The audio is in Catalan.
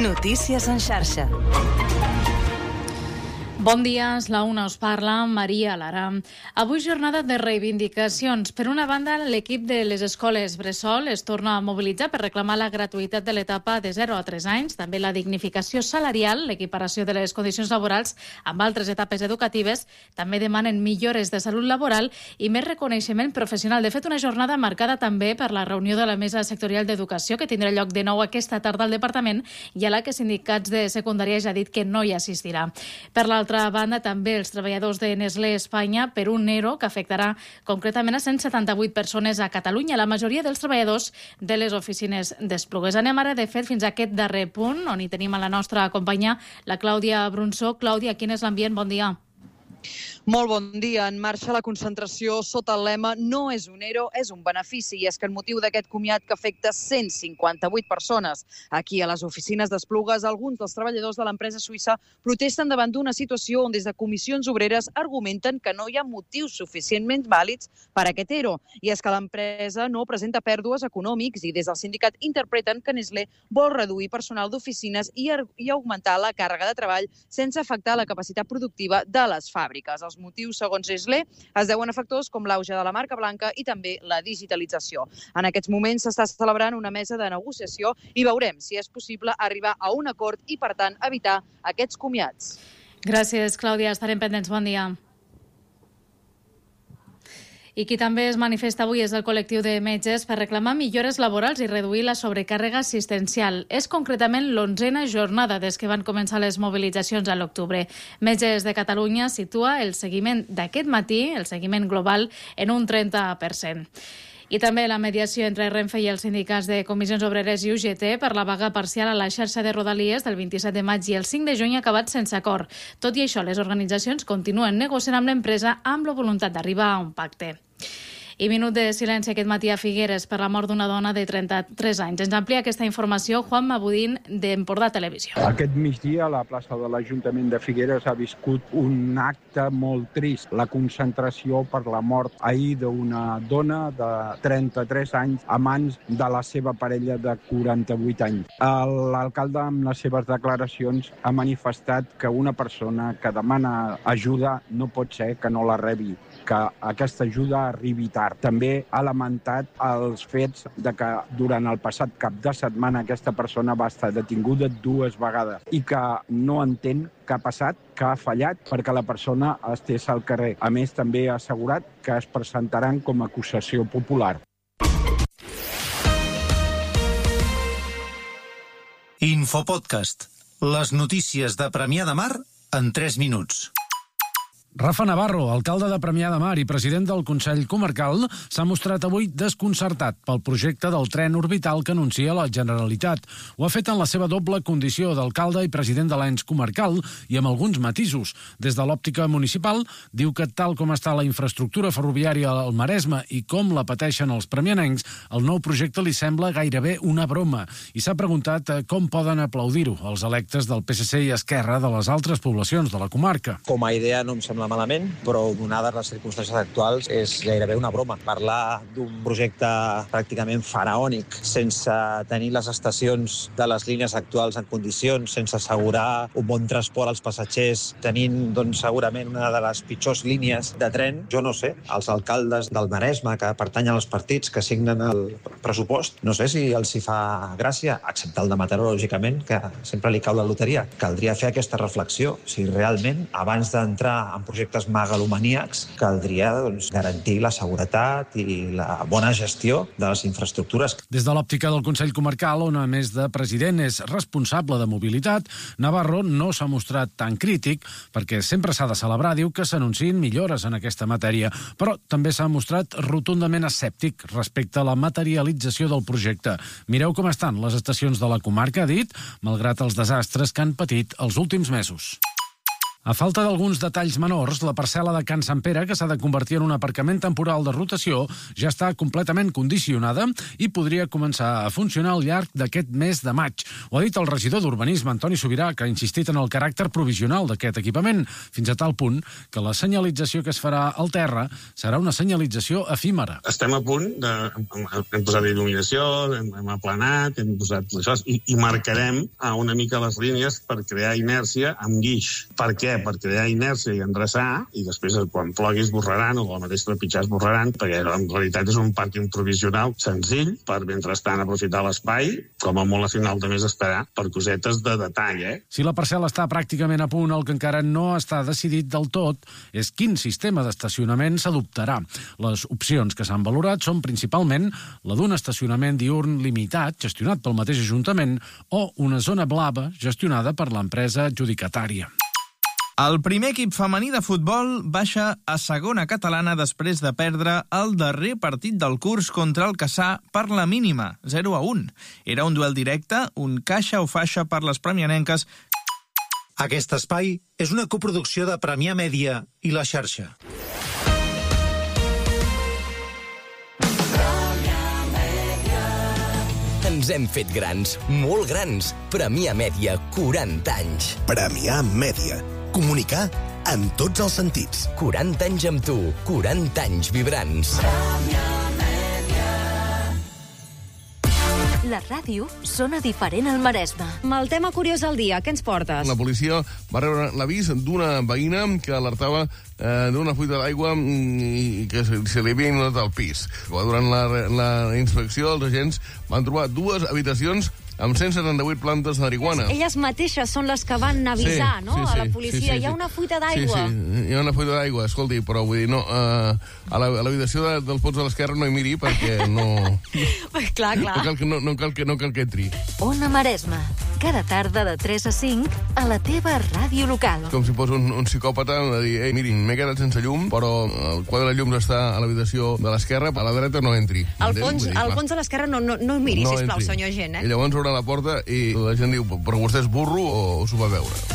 Notícies en xarxa. Bon dia, és la una, us parla Maria Lara. Avui jornada de reivindicacions. Per una banda, l'equip de les escoles Bressol es torna a mobilitzar per reclamar la gratuïtat de l'etapa de 0 a 3 anys, també la dignificació salarial, l'equiparació de les condicions laborals amb altres etapes educatives. També demanen millores de salut laboral i més reconeixement professional. De fet, una jornada marcada també per la reunió de la Mesa Sectorial d'Educació, que tindrà lloc de nou aquesta tarda al departament i a la que sindicats de secundària ja ha dit que no hi assistirà. Per l'altra banda, també els treballadors de Nestlé Espanya per un ERO que afectarà concretament a 178 persones a Catalunya, la majoria dels treballadors de les oficines d'Esplugues. Anem ara, de fet, fins a aquest darrer punt, on hi tenim a la nostra companya, la Clàudia Brunzó. Clàudia, quin és l'ambient? Bon dia. Molt bon dia. En marxa la concentració sota el lema "No és un ERO, és un benefici". I és que en motiu d'aquest comiat que afecta 158 persones aquí a les oficines d'Esplugues, alguns dels treballadors de l'empresa suïssa protesten davant d'una situació on des de comissions obreres argumenten que no hi ha motius suficientment vàlids per a aquest ERO. I és que l'empresa no presenta pèrdues econòmics i des del sindicat interpreten que Nestlé vol reduir personal d'oficines i augmentar la càrrega de treball sense afectar la capacitat productiva de les fàbriques. Els motius, segons Nestlé, es deuen a factors com l'auge de la marca blanca i també la digitalització. En aquests moments s'està celebrant una mesa de negociació i veurem si és possible arribar a un acord i, per tant, evitar aquests comiats. Gràcies, Clàudia. Estarem pendents. Bon dia. I qui també es manifesta avui és el col·lectiu de metges per reclamar millores laborals i reduir la sobrecàrrega assistencial. És concretament l'11a jornada des que van començar les mobilitzacions a l'octubre. Metges de Catalunya situa el seguiment d'aquest matí, el seguiment global, en un 30%. I també la mediació entre Renfe i els sindicats de Comissions Obreres i UGT per la vaga parcial a la xarxa de Rodalies del 27 de maig i el 5 de juny ha acabat sense acord. Tot i això, les organitzacions continuen negociant amb l'empresa amb la voluntat d'arribar a un pacte. I minut de silenci aquest matí a Figueres per la mort d'una dona de 33 anys. Ens amplia aquesta informació Juan Mabudín d'Empordà Televisió. Aquest migdia a la plaça de l'Ajuntament de Figueres ha viscut un acte molt trist. La concentració per la mort ahir d'una dona de 33 anys a mans de la seva parella de 48 anys. L'alcalde, amb les seves declaracions, ha manifestat que una persona que demana ajuda no pot ser que no la rebi, que aquesta ajuda arribi tard. També ha lamentat els fets de que durant el passat cap de setmana aquesta persona va estar detinguda 2 vegades i que no entén què ha passat, que ha fallat perquè la persona estés al carrer. A més, també ha assegurat que es presentaran com a acusació popular. Infopodcast. Les notícies de Premià de Mar en 3 minuts. Rafa Navarro, alcalde de Premià de Mar i president del Consell Comarcal, s'ha mostrat avui desconcertat pel projecte del tren orbital que anuncia la Generalitat. Ho ha fet en la seva doble condició d'alcalde i president de l'ens comarcal i amb alguns matisos. Des de l'òptica municipal, diu que tal com està la infraestructura ferroviària al Maresme i com la pateixen els premianencs, el nou projecte li sembla gairebé una broma i s'ha preguntat com poden aplaudir-ho els electes del PSC i Esquerra de les altres poblacions de la comarca. Com a idea no em sembla malament, però donades les circumstàncies actuals és gairebé una broma. Parlar d'un projecte pràcticament faraònic, sense tenir les estacions de les línies actuals en condicions, sense assegurar un bon transport als passatgers, tenint segurament una de les pitjors línies de tren, jo no sé, els alcaldes del Maresme que pertanyen als partits que signen el pressupost, no sé si els hi fa gràcia, excepte el de Mataró, lògicament, que sempre li cau la loteria. Caldria fer aquesta reflexió, si realment, abans d'entrar en projectes megalomaníacs, caldria garantir la seguretat i la bona gestió de les infraestructures. Des de l'òptica del Consell Comarcal, on a més de president és responsable de mobilitat, Navarro no s'ha mostrat tan crític, perquè sempre s'ha de celebrar, diu que s'anunciïn millores en aquesta matèria, però també s'ha mostrat rotundament escèptic respecte a la materialització del projecte. Mireu com estan les estacions de la comarca, ha dit, malgrat els desastres que han patit els últims mesos. A falta d'alguns detalls menors, la parcel·la de Can Sant Pere, que s'ha de convertir en un aparcament temporal de rotació, ja està completament condicionada i podria començar a funcionar al llarg d'aquest mes de maig. Ho ha dit el regidor d'Urbanisme, Antoni Subirà, que ha insistit en el caràcter provisional d'aquest equipament, fins a tal punt que la senyalització que es farà al terra serà una senyalització efímera. Estem a punt hem posat il·luminació, hem aplanat, hem posat això, i marcarem una mica les línies per crear inèrcia amb guix. Per què? Per crear inèrcia i endreçar, i després quan plogui esborraran, o al mateix trepitjar esborraran, perquè en realitat és un pàrquing provisional senzill, per mentrestant aprofitar l'espai, com a molt al final també estarà per cosetes de detall. Si la parcel·la està pràcticament a punt, el que encara no està decidit del tot és quin sistema d'estacionament s'adoptarà. Les opcions que s'han valorat són principalment la d'un estacionament diürn limitat, gestionat pel mateix Ajuntament, o una zona blava gestionada per l'empresa adjudicatària. El primer equip femení de futbol baixa a segona catalana després de perdre el darrer partit del curs contra el Cassà per la mínima, 0-1. Era un duel directe, un caixa o faixa per les premianenques. Aquest espai és una coproducció de Premià Mèdia i La Xarxa. Ens hem fet grans, molt grans. Premià Mèdia, 40 anys. Premià Mèdia. Comunicar en tots els sentits. 40 anys amb tu, 40 anys vibrants. La ràdio sona diferent al Maresme. Amb el tema curiós del dia, què ens portes? La policia va rebre l'avís d'una veïna que alertava d'una fuita d'aigua i que se li havia inundat al pis. Durant la inspecció, els agents van trobar 2 habitacions amb 178 plantes de marihuana. Elles mateixes són les que van avisar, no? A la policia. Hi ha una fuita d'aigua. Sí, hi ha una fuita d'aigua, escolti, però vull dir, no, a l'habitació dels pots de l'esquerra no hi miri perquè no... Clar. No cal que entri. Ona Maresme, cada tarda de 3 a 5 a la teva ràdio local. Com si fos un psicòpata de dir, mirin, m'he quedat sense llum, però el quadre de llums està a l'habitació de l'esquerra, a la dreta no entri. Al fons de l'esquerra no miri, sisplau, senyor gent. I llavors obre la porta i la gent diu, però vostè és burro o s'ho va veure?